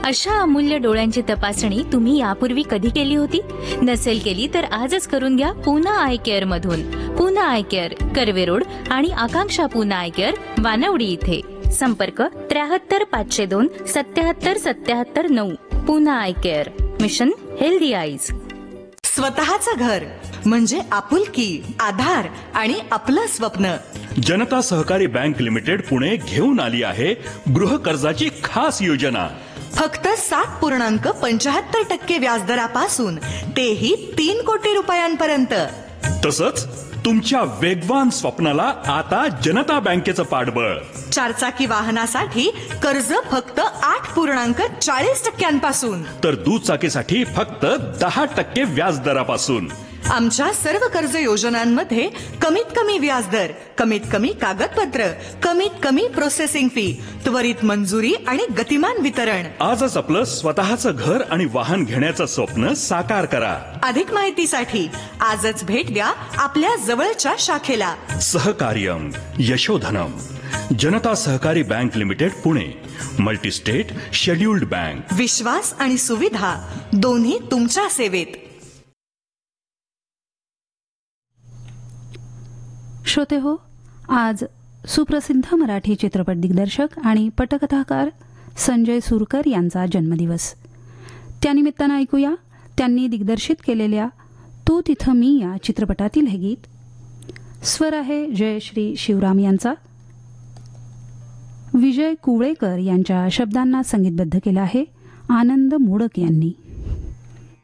अशा अमूल्य डोळ्यांची तपासणी तुम्ही यापूर्वी कधी केली होती? नसेल केली तर आजच करून घ्या पूना आय केअर मधून. Poona I care, Karve road आणि आकांक्षा पूना आय केअर, वानवडी इथे. संपर्क 73 502 77 77 9. Poona I care, mission healthy eyes. स्वतःचं घर म्हणजे आपुलकी, आधार आणि आपलं स्वप्न. जनता सहकारी बँक लिमिटेड पुणे घेऊन आली आहे गृह कर्जाची खास योजना. फक्त 7.75% व्याजदरापासून, तेही 3 कोटी रुपयांपर्यंत. तसंच तुमच्या वेगवान स्वप्नाला आता जनता बँकेचं पाठबळ. 4चाकी वाहनासाठी कर्ज फक्त 8.40% तर दुचाकीसाठी फक्त 10% व्याजदरापासून. आमच्या सर्व कर्ज योजनांमध्ये कमीत कमी व्याजदर, कमीत कमी कागदपत्र, कमीत कमी प्रोसेसिंग फी, त्वरित मंजुरी आणि गतिमान वितरण. आजच आपलं स्वतःचं घर आणि वाहन घेण्याचं स्वप्न साकार करा. अधिक माहितीसाठी आजच भेट द्या आपल्या जवळच्या शाखेला. सहकार्यम यशोधनम. जनता सहकारी bank limited Pune. Multi-state scheduled bank. विश्वास आणि सुविधा दोन्ही तुमच्या सेवेत. श्रोते हो, आज सुप्रसिद्ध मराठी चित्रपट दिग्दर्शक आणि पटकथाकार संजय सुरकर यांचा जन्मदिवस. त्यानिमित्तानं ऐकूया त्यांनी दिग्दर्शित केलेल्या तू तिथं मी या चित्रपटातील हे गीत. स्वर आहे जयश्री शिवराम यांचा. विजय कुवळेकर यांच्या शब्दांना संगीतबद्ध केलं आहे आनंद मोडक यांनी.